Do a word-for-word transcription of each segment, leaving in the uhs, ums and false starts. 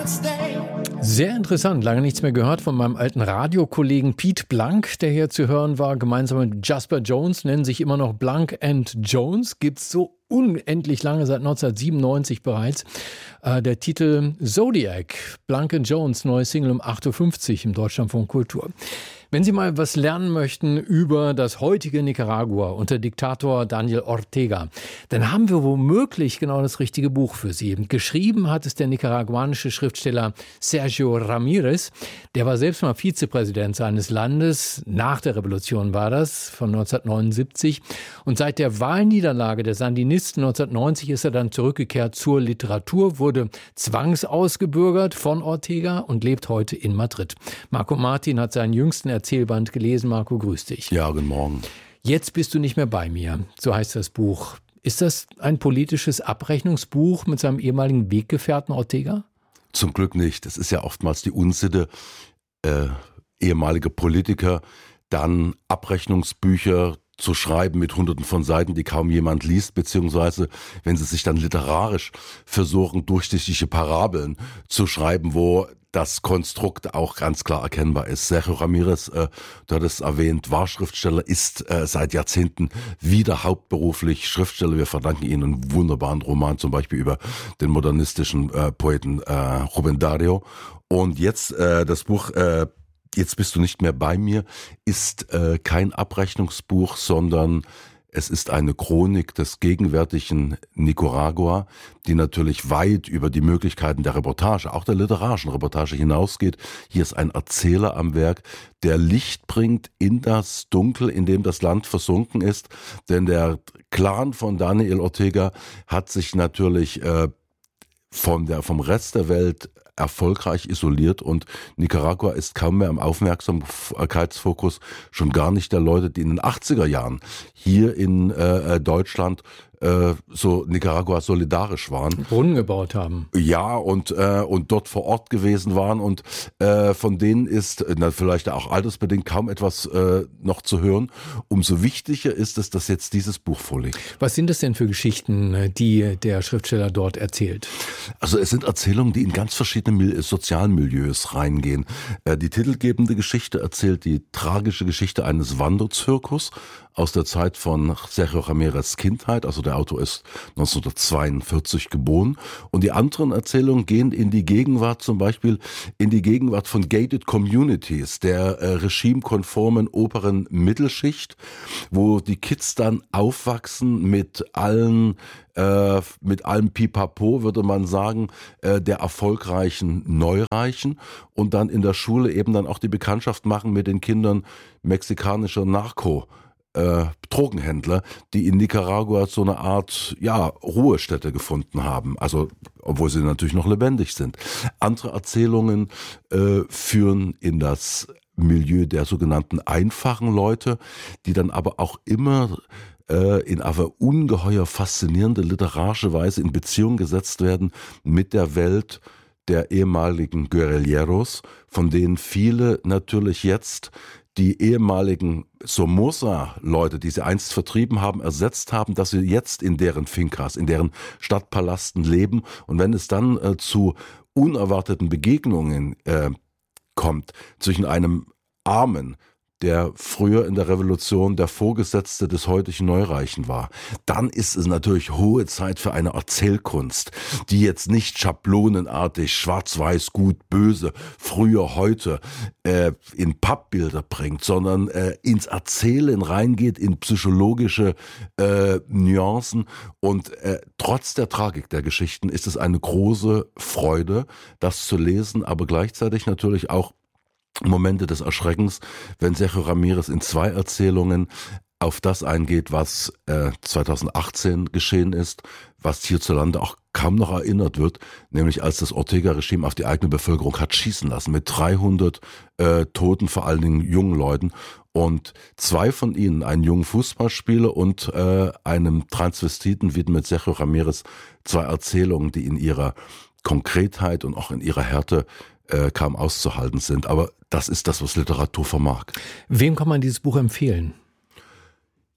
Sehr interessant, lange nichts mehr gehört von meinem alten Radiokollegen Piet Blank, der hier zu hören war. Gemeinsam mit Jasper Jones, nennen sich immer noch Blank and Jones. Gibt's so unendlich lange, seit neunzehnhundertsiebenundneunzig bereits. Äh, der Titel Zodiac, Blank and Jones, neue Single um acht Uhr fünfzig im Deutschlandfunk Kultur. Wenn Sie mal was lernen möchten über das heutige Nicaragua unter Diktator Daniel Ortega, dann haben wir womöglich genau das richtige Buch für Sie. Geschrieben hat es der nicaraguanische Schriftsteller Sergio Ramirez. Der war selbst mal Vizepräsident seines Landes. Nach der Revolution war das, von neunzehnhundertneunundsiebzig. Und seit der Wahlniederlage der Sandinisten neunzehnhundertneunzig ist er dann zurückgekehrt zur Literatur, wurde zwangsausgebürgert von Ortega und lebt heute in Madrid. Marco Martin hat seinen jüngsten Erzählband gelesen. Marco, grüß dich. Ja, guten Morgen. Jetzt bist du nicht mehr bei mir, so heißt das Buch. Ist das ein politisches Abrechnungsbuch mit seinem ehemaligen Weggefährten Ortega? Zum Glück nicht. Es ist ja oftmals die Unsitte, äh, ehemalige Politiker dann Abrechnungsbücher zu schreiben mit hunderten von Seiten, die kaum jemand liest, beziehungsweise wenn sie sich dann literarisch versuchen, durchsichtige Parabeln zu schreiben, wo das Konstrukt auch ganz klar erkennbar ist. Sergio Ramirez, äh, du hattest erwähnt, war Schriftsteller, ist äh, seit Jahrzehnten wieder hauptberuflich Schriftsteller. Wir verdanken ihm einen wunderbaren Roman, zum Beispiel über den modernistischen äh, Poeten äh, Rubén Darío. Und jetzt äh, das Buch äh, Jetzt bist du nicht mehr bei mir, ist äh, kein Abrechnungsbuch, sondern es ist eine Chronik des gegenwärtigen Nicaragua, die natürlich weit über die Möglichkeiten der Reportage, auch der literarischen Reportage hinausgeht. Hier ist ein Erzähler am Werk, der Licht bringt in das Dunkel, in dem das Land versunken ist. Denn der Clan von Daniel Ortega hat sich natürlich äh, von der, vom Rest der Welt erfolgreich isoliert und Nicaragua ist kaum mehr im Aufmerksamkeitsfokus, schon gar nicht der Leute, die in den achtziger Jahren hier in äh, Deutschland äh, so Nicaragua solidarisch waren. Brunnen gebaut haben. Ja, und äh, und dort vor Ort gewesen waren und äh, von denen ist na, vielleicht auch altersbedingt kaum etwas äh, noch zu hören. Umso wichtiger ist es, dass jetzt dieses Buch vorliegt. Was sind das denn für Geschichten, die der Schriftsteller dort erzählt? Also es sind Erzählungen, die in ganz verschiedene Mil- sozialen Milieus reingehen. Äh, die titelgebende Geschichte erzählt die tragische Geschichte eines Wanderzirkus aus der Zeit von Sergio Ramirez' Kindheit, also der Autor ist neunzehnhundertzweiundvierzig geboren. Und die anderen Erzählungen gehen in die Gegenwart, zum Beispiel in die Gegenwart von Gated Communities, der äh, regimekonformen oberen Mittelschicht, wo die Kids dann aufwachsen mit allen Äh, mit allem Pipapo, würde man sagen, äh, der erfolgreichen Neureichen und dann in der Schule eben dann auch die Bekanntschaft machen mit den Kindern mexikanischer Narco- Äh, Drogenhändler, die in Nicaragua so eine Art, ja, Ruhestätte gefunden haben. Also, obwohl sie natürlich noch lebendig sind. Andere Erzählungen äh, führen in das Milieu der sogenannten einfachen Leute, die dann aber auch immer in aber ungeheuer faszinierende literarische Weise in Beziehung gesetzt werden mit der Welt der ehemaligen Guerilleros, von denen viele natürlich jetzt die ehemaligen Somoza-Leute, die sie einst vertrieben haben, ersetzt haben, dass sie jetzt in deren Fincas, in deren Stadtpalasten leben. Und wenn es dann äh, zu unerwarteten Begegnungen äh, kommt zwischen einem Armen, der früher in der Revolution der Vorgesetzte des heutigen Neureichen war, dann ist es natürlich hohe Zeit für eine Erzählkunst, die jetzt nicht schablonenartig schwarz-weiß, gut, böse, früher, heute äh, in Pappbilder bringt, sondern äh, ins Erzählen reingeht, in psychologische äh, Nuancen und äh, trotz der Tragik der Geschichten ist es eine große Freude, das zu lesen, aber gleichzeitig natürlich auch Momente des Erschreckens, wenn Sergio Ramirez in zwei Erzählungen auf das eingeht, was äh, zweitausendachtzehn geschehen ist, was hierzulande auch kaum noch erinnert wird, nämlich als das Ortega-Regime auf die eigene Bevölkerung hat schießen lassen, mit dreihundert äh, Toten, vor allen Dingen jungen Leuten. Und zwei von ihnen, einen jungen Fußballspieler und äh, einem Transvestiten, widmet Sergio Ramirez zwei Erzählungen, die in ihrer Konkretheit und auch in ihrer Härte äh, kaum auszuhalten sind. Aber das ist das, was Literatur vermag. Wem kann man dieses Buch empfehlen?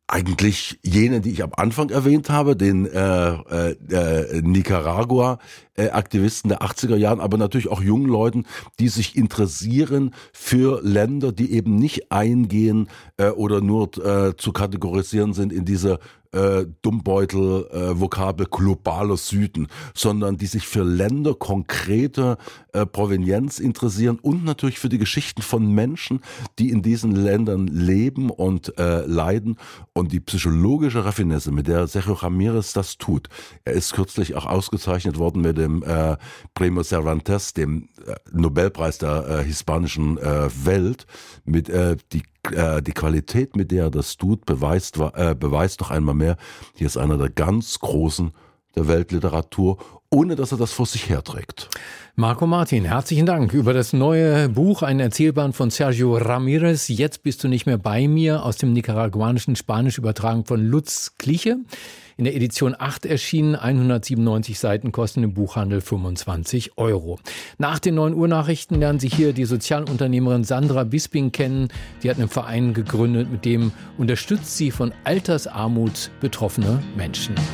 Eigentlich jene, die ich am Anfang erwähnt habe, den äh, äh, Nicaragua-Aktivisten der achtziger Jahren, aber natürlich auch jungen Leuten, die sich interessieren für Länder, die eben nicht eingehen äh, oder nur äh, zu kategorisieren sind in diese äh, Dummbeutel, äh, Vokabel globaler Süden, sondern die sich für Länder konkrete äh, Provenienz interessieren und natürlich für die Geschichten von Menschen, die in diesen Ländern leben und äh, leiden. Und die psychologische Raffinesse, mit der Sergio Ramirez das tut, er ist kürzlich auch ausgezeichnet worden mit dem äh, Premio Cervantes, dem äh, Nobelpreis der äh, hispanischen äh, Welt, mit äh, die äh, die Qualität, mit der er das tut, beweist, äh, beweist noch einmal mehr, hier ist einer der ganz Großen der Weltliteratur, ohne dass er das vor sich herträgt. Marco Martin, herzlichen Dank über das neue Buch, ein Erzählband von Sergio Ramirez. Jetzt bist du nicht mehr bei mir, aus dem nicaraguanischen Spanisch übertragen von Lutz Kliche. In der Edition acht erschienen, hundertsiebenundneunzig Seiten, kosten im Buchhandel fünfundzwanzig Euro. Nach den neun Uhr Nachrichten lernen Sie hier die Sozialunternehmerin Sandra Bisping kennen. Die hat einen Verein gegründet, mit dem unterstützt sie von Altersarmut betroffene Menschen.